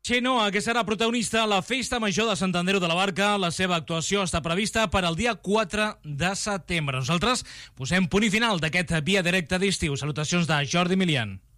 Chenoa, que serà protagonista a la Festa Major de Sant Andreu de la Barca. La seva actuació està prevista per al dia 4 de setembre. Nosaltres posem punt i final d'aquest via directe d'estiu. Salutacions de Jordi Milian.